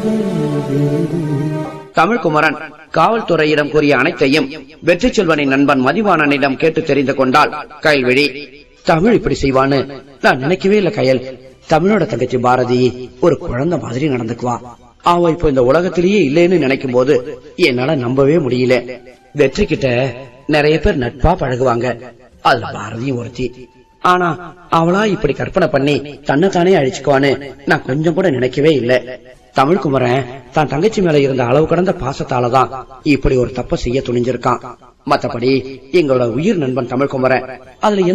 தமிழ்குமரன் காவல்துறையிடம் கூறிய அனைத்தையும் வெற்றி செல்வனின் நண்பன் மதிவாணனிடம் கேட்டு தெரிந்து கொண்டாள் கயல்விழி. தமிழ் இப்படி செய்வான்னு நான் நினைக்கவே இல்ல கயல். தமிழோட தங்கச்சி பாரதி ஒரு குழந்தை மாதிரி நடந்துக்குவா. அவ இப்ப இந்த உலகத்திலேயே இல்லைன்னு நினைக்கும் போது என்னால நம்பவே முடியல. வெற்றி கிட்ட நிறைய பேர் நட்பா பழகுவாங்க, அதுல பாரதியும் ஒருத்தி. ஆனா அவளா இப்படி கற்பனை பண்ணி தன்னைத்தானே அழிச்சுக்குவான்னு நான் கொஞ்சம் கூட நினைக்கவே இல்லை. தமிழ்குமரன் தான் தங்கச்சி மேல இருந்த அளவு கடந்த பாசத்தாலதான் இப்படி ஒரு தப்ப செய்ய துணிஞ்சிருக்கான். மத்தபடி எங்களோட உயிர் நண்பன் தமிழ்குமரன் அதுல